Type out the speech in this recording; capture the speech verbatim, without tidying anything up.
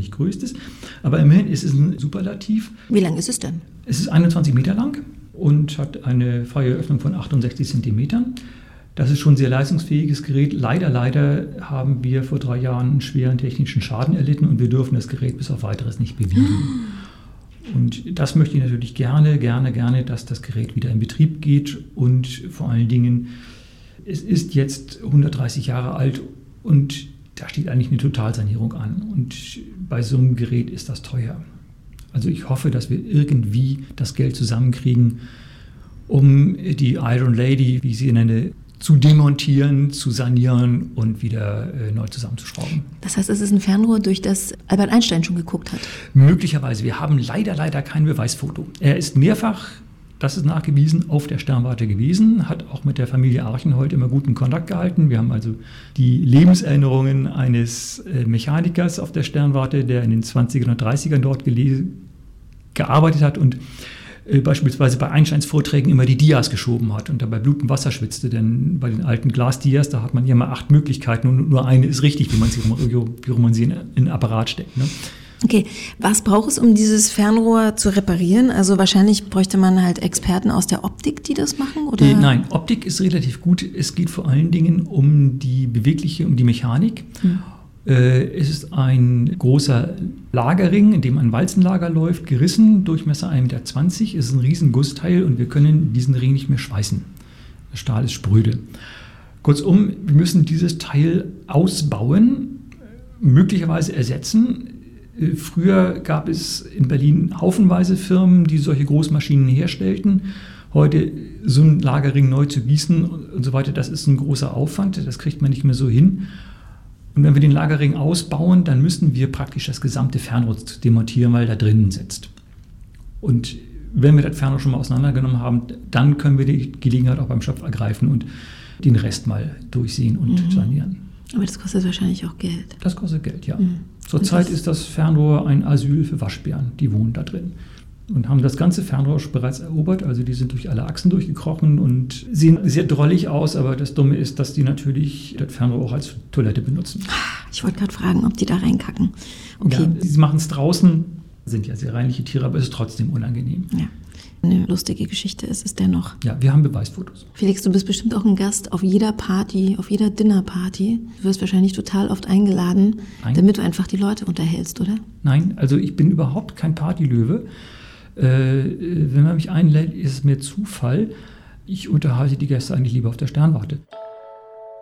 nicht größtes. Aber immerhin ist es ein Superlativ. Wie lang ist es denn? Es ist einundzwanzig Meter lang und hat eine freie Öffnung von achtundsechzig Zentimetern. Das ist schon ein sehr leistungsfähiges Gerät. Leider, leider haben wir vor drei Jahren einen schweren technischen Schaden erlitten und wir dürfen das Gerät bis auf Weiteres nicht bewegen. Und das möchte ich natürlich gerne, gerne, gerne, dass das Gerät wieder in Betrieb geht. Und vor allen Dingen, es ist jetzt hundertdreißig Jahre alt und da steht eigentlich eine Totalsanierung an. Und bei so einem Gerät ist das teuer. Also ich hoffe, dass wir irgendwie das Geld zusammenkriegen, um die Iron Lady, wie ich sie nenne, zu demontieren, zu sanieren und wieder äh, neu zusammenzuschrauben. Das heißt, es ist ein Fernrohr, durch das Albert Einstein schon geguckt hat? Möglicherweise. Wir haben leider, leider kein Beweisfoto. Er ist mehrfach, das ist nachgewiesen, auf der Sternwarte gewesen, hat auch mit der Familie Archenhold immer guten Kontakt gehalten. Wir haben also die Lebenserinnerungen eines äh, Mechanikers auf der Sternwarte, der in den zwanzigern und dreißigern dort gele- gearbeitet hat und beispielsweise bei Einsteins Vorträgen immer die Dias geschoben hat und dabei Blut und Wasser schwitzte, denn bei den alten Glasdias, da hat man ja immer acht Möglichkeiten und nur eine ist richtig, wie man sie, wie man sie in einen Apparat steckt. Ne? Okay, was braucht es, um dieses Fernrohr zu reparieren? Also wahrscheinlich bräuchte man halt Experten aus der Optik, die das machen? Oder? Äh, nein, Optik ist relativ gut. Es geht vor allen Dingen um die bewegliche, um die Mechanik. Hm. Es ist ein großer Lagerring, in dem ein Walzenlager läuft, gerissen, Durchmesser ein Meter zwanzig. Es ist ein riesen Gussteil und wir können diesen Ring nicht mehr schweißen. Der Stahl ist spröde. Kurzum, wir müssen dieses Teil ausbauen, möglicherweise ersetzen. Früher gab es in Berlin haufenweise Firmen, die solche Großmaschinen herstellten. Heute so einen Lagerring neu zu gießen und so weiter, das ist ein großer Aufwand, das kriegt man nicht mehr so hin. Und wenn wir den Lagerring ausbauen, dann müssen wir praktisch das gesamte Fernrohr demontieren, weil da drinnen sitzt. Und wenn wir das Fernrohr schon mal auseinandergenommen haben, dann können wir die Gelegenheit auch beim Schopf ergreifen und den Rest mal durchsehen und mhm. sanieren. Aber das kostet wahrscheinlich auch Geld. Das kostet Geld, ja. Mhm. Zurzeit ist das Fernrohr ein Asyl für Waschbären, die wohnen da drin. Und haben das ganze Fernrohr bereits erobert, also die sind durch alle Achsen durchgekrochen und sehen sehr drollig aus, aber das Dumme ist, dass die natürlich das Fernrohr auch als Toilette benutzen. Ich wollte gerade fragen, ob die da reinkacken. Okay. Ja, sie machen es draußen, sind ja sehr reinliche Tiere, aber es ist trotzdem unangenehm. Ja. Eine lustige Geschichte ist es dennoch. Ja, wir haben Beweisfotos. Felix, du bist bestimmt auch ein Gast auf jeder Party, auf jeder Dinnerparty. Du wirst wahrscheinlich total oft eingeladen, Nein. damit du einfach die Leute unterhältst, oder? Nein, also ich bin überhaupt kein Partylöwe. Äh, wenn man mich einlädt, ist es mir Zufall. Ich unterhalte die Gäste eigentlich lieber auf der Sternwarte.